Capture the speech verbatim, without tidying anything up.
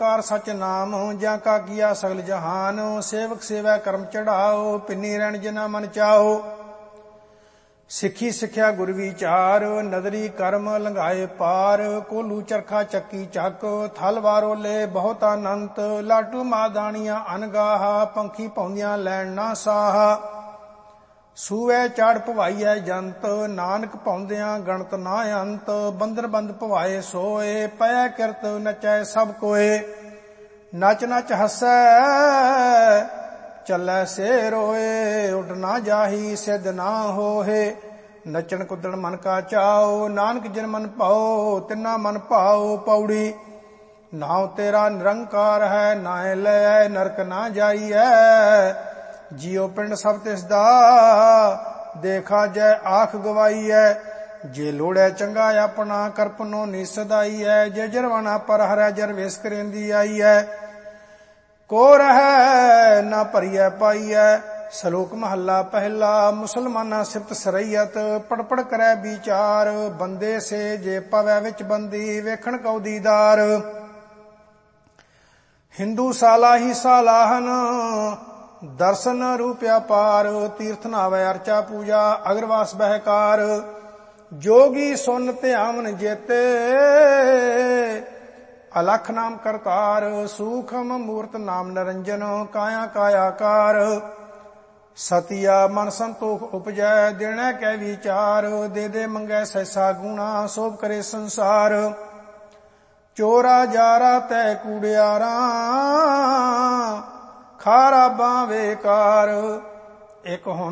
ਕਾਰ ਸਚ ਨਾਮ ਜਾਂ ਕਾ ਕੀਆ ਸਗਲ ਜਹਾਨ। ਸੇਵਕ ਸੇਵੈ ਕਰਮ ਚੜਾਓ, ਪਿੰਨੀ ਰਹਿਣ ਜਿਨਾ ਮਨ ਚਾਓ। ਸਿੱਖੀ ਸਿੱਖਿਆ ਗੁਰ ਵਿਚਾਰ, ਨਦਰੀ ਕਰਮ ਲੰਘਾਏ ਪਾਰ। ਕੋਲੂ ਚਰਖਾ ਚੱਕੀ ਚੱਕ, ਥਲ ਵਾਰੋਲੇ ਬਹੁਤ ਅਨੰਤ। ਲਾਟੂ ਮਾਦਾਣੀਆਂ ਅਨਗਾਹਾ, ਪੰਖੀ ਪਾਉਂਦੀਆਂ ਲੈਣ ਨਾ ਸਾਹ। ਸੂਐ ਚਾੜ ਭਵਾਈਐ ਜੰਤ, ਨਾਨਕ ਪਾਉਂਦਿਆਂ ਗਣਤ ਨਾ ਅੰਤ। ਬੰਦਰ ਬੰਦ ਭਵਾਏ ਸੋਏ, ਪੈ ਕਿਰਤ ਨਚੈ ਸਭ ਕੋਏ। ਨਚ ਨਚ ਹੱਸੈ ਚੱਲੈ ਸੇ ਰੋਏ, ਉੱਡ ਨਾ ਜਾਹੀ ਸਿੱਧ ਨਾ ਹੋਏ। ਨਚਣ ਕੁੱਦਣ ਮਨ ਕਾ ਚਾਓ, ਨਾਨਕ ਜਿਨ ਮਨ ਭਾਓ ਤਿਨਾ ਮਨ ਭਾਓ। ਪੌੜੀ ਨਾਉ ਤੇਰਾ ਨਿਰੰਕਾਰ ਹੈ, ਨਾਏ ਲੈ ਨਰਕ ਨਾ ਜਾਈਐ। ਜਿਉ ਪਿੰਡ ਸਭ ਤਿਸ ਦਾ, ਦੇਖਾ ਜੈ ਆਖ ਗਵਾਈਐ। ਜੇ ਲੋੜੈ ਚੰਗਾ ਆਪਣਾ, ਕਰਪਨੋ ਨਿਸਦਾਈਐ। ਜੇ ਜਰਵਾਣਾ ਪਰ ਹਰੈ, ਜਰ ਵੇਸ ਕਰੇਂਦੀ ਆਈਐ। ਕੋ ਰਹੈ ਨਾ ਭਰੀਐ ਪਾਈਐ। ਸਲੋਕ ਮਹੱਲਾ ਪਹਿਲਾ। ਮੁਸਲਮਾਨਾ ਸਿਫਤ ਸਰਈਅਤ, ਪੜ ਪੜ ਕਰੈ ਵਿਚਾਰ। ਬੰਦੇ ਸੇ ਜੇ ਪਵੈ ਵਿੱਚ ਬੰਦੀ, ਵੇਖਣ ਕਉ ਦੀਦਾਰ। ਹਿੰਦੂ ਸਾਲਾ ਹੀ ਸਾਲਾਹਨ, ਦਰਸ਼ਨ ਰੂਪਿਆ ਪਾਰ। ਤੀਰਥ ਨਾਵੈ ਅਰਚਾ ਪੂਜਾ, ਅਗਰਵਾਸ ਬਹਿਕਾਰ। ਜੋਗੀ ਸੁਨ ਧਿਆਵਨ ਜੇਤੇ, ਅਲਖ ਨਾਮ ਕਰਤਾਰ। ਸੂਖਮ ਮੂਰਤ ਨਾਮ ਨਿਰੰਜਨ, ਕਾਇਆ ਕਾਇਆਕਾਰ। ਸਤਿਆ ਮਨ ਸੰਤੋਖ ਉਪਜੈ, ਦੇਣੈ ਕੈ ਵਿਚਾਰ। ਦੇ ਦੇ ਮੰਗੈ ਸੈਸਾ ਗੁਣਾ, ਸੋਭ ਕਰੇ ਸੰਸਾਰ। ਚੋਰਾ ਜਾਰਾ ਤੈ ਕੂੜਿਆਰਾ, ਖਾਰਾ ਬਾਵੇਕਾਰ। ਇਕ ਹੁਣ